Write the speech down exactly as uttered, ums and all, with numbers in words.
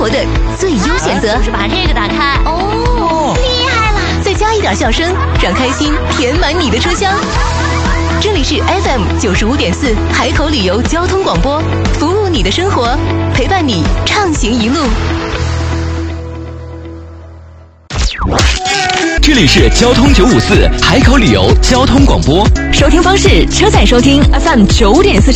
活的最优选择。 就是把这个打开。 哦，厉害了！再加一点笑声，让开心填满你的车厢。这里是 F M 九十五点四海口旅游交通广播，服务你的生活，陪伴你畅行一路。 这里是交通九五四海口旅游交通广播， 收听方式：车载收听 F M 九点四。